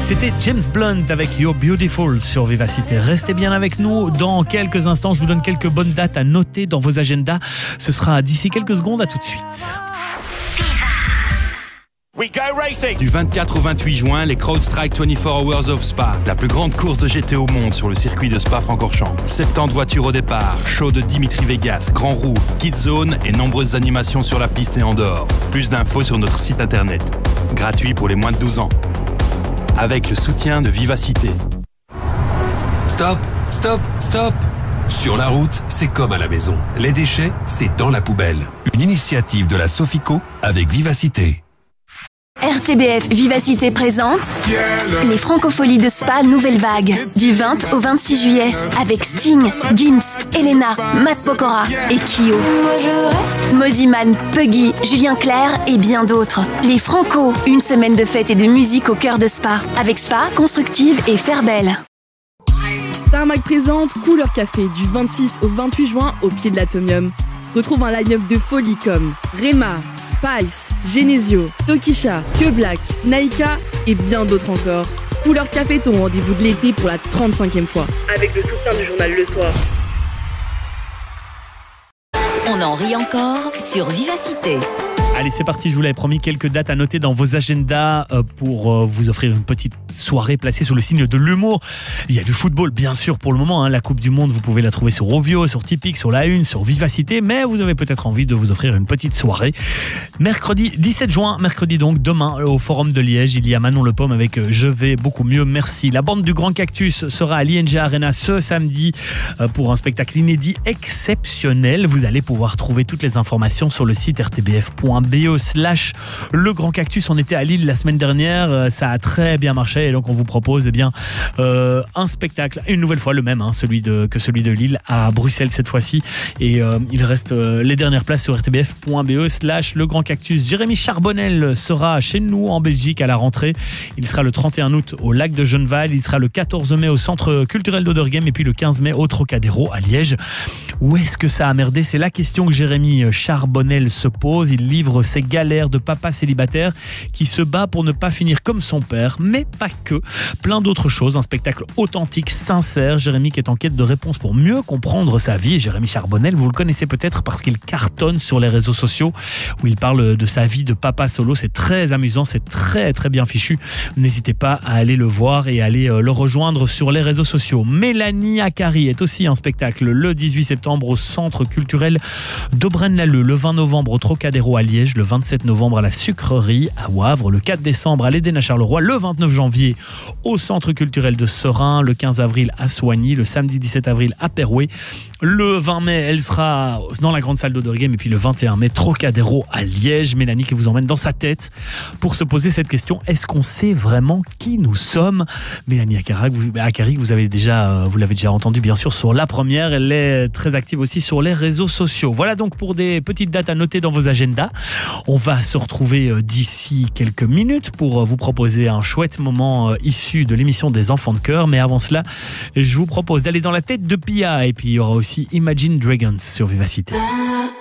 C'était James Blunt avec You're Beautiful sur Vivacité. Restez bien avec nous. Dans quelques instants, je vous donne quelques bonnes dates à noter dans vos agendas. Ce sera d'ici quelques secondes. À tout de suite. Du 24 au 28 juin, les CrowdStrike 24 Hours of Spa, la plus grande course de GT au monde sur le circuit de Spa-Francorchamps. 70 voitures au départ, show de Dimitri Vegas, Grand Roue, Kids Zone et nombreuses animations sur la piste et en dehors. Plus d'infos sur notre site internet. Gratuit pour les moins de 12 ans. Avec le soutien de Vivacité. Stop, stop, stop. Sur la route, c'est comme à la maison. Les déchets, c'est dans la poubelle. Une initiative de la Sofico avec Vivacité. RTBF Vivacité présente les Francopholies de Spa Nouvelle Vague du 20 au 26 juillet avec Sting, Gims, Elena, Matt Pokora et Kyo. Moziman, Puggy, Julien Clerc et bien d'autres. Les Franco, une semaine de fête et de musique au cœur de Spa avec Spa, Constructive et Fairbelle. Tarmac présente Couleur Café du 26 au 28 juin au pied de l'Atomium. Retrouve un line-up de folie comme Rema, Spice, Genesio, Tokisha, Que Black, Naika et bien d'autres encore. Couleur Café, ton rendez-vous de l'été pour la 35e fois. Avec le soutien du journal Le Soir. On en rit encore sur Vivacité. Allez, c'est parti, je vous l'avais promis, quelques dates à noter dans vos agendas pour vous offrir une petite soirée placée sous le signe de l'humour. Il y a du football, bien sûr, pour le moment. La Coupe du Monde, vous pouvez la trouver sur Rovio, sur Tipeee, sur La Une, sur Vivacité, mais vous avez peut-être envie de vous offrir une petite soirée. Mercredi 17 juin, mercredi donc, demain, au Forum de Liège, il y a Manon Le Pomme avec Je vais beaucoup mieux, merci. La bande du Grand Cactus sera à l'ING Arena ce samedi pour un spectacle inédit exceptionnel. Vous allez pouvoir trouver toutes les informations sur le site rtbf.be/le Grand Cactus. On était à Lille la semaine dernière, ça a très bien marché et donc on vous propose un spectacle, une nouvelle fois le même, celui de Lille à Bruxelles cette fois-ci, et il reste les dernières places sur rtbf.be/le Grand Cactus. Jérémy Charbonnel sera chez nous en Belgique à la rentrée. Il sera le 31 août au lac de Genneval, il sera le 14 mai au centre culturel d'Oderghem et puis le 15 mai au Trocadéro à Liège. Où est-ce que ça a merdé? C'est la question que Jérémy Charbonnel se pose. Il livre ses galères de papa célibataire qui se bat pour ne pas finir comme son père, mais pas que. Plein d'autres choses, un spectacle authentique, sincère. Jérémy qui est en quête de réponses pour mieux comprendre sa vie. Jérémy Charbonnel, vous le connaissez peut-être parce qu'il cartonne sur les réseaux sociaux où il parle de sa vie de papa solo. C'est très amusant, c'est très très bien fichu. N'hésitez pas à aller le voir et à aller le rejoindre sur les réseaux sociaux. Mélanie Akari est aussi en spectacle le 18 septembre au centre culturel d'Aubraine-l'Alleux, le 20 novembre au Trocadéro à Liège, le 27 novembre à la Sucrerie à Wavre, le 4 décembre à l'Éden à Charleroi, le 29 janvier au centre culturel de Serein, le 15 avril à Soigny, le samedi 17 avril à Perouet, le 20 mai elle sera dans la grande salle d'Oderghem et puis le 21 mai Trocadéro à Liège. Mélanie qui vous emmène dans sa tête pour se poser cette question: est-ce qu'on sait vraiment qui nous sommes? Mélanie Akari, vous l'avez déjà entendu bien sûr sur La Première, elle est très active aussi sur les réseaux sociaux. Voilà donc pour des petites dates à noter dans vos agendas. On va se retrouver d'ici quelques minutes pour vous proposer un chouette moment issu de l'émission des Enfants de Cœur. Mais avant cela, je vous propose d'aller dans la tête de Pia et puis il y aura aussi Imagine Dragons sur Vivacité.